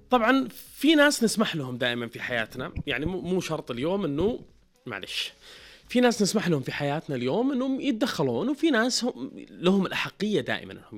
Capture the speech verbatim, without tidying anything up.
طبعا في ناس نسمح لهم دائما في حياتنا، يعني مو شرط اليوم انه معلش، في ناس نسمح لهم في حياتنا اليوم انهم يتدخلون، وفي ناس هم لهم الاحقيه دائما انهم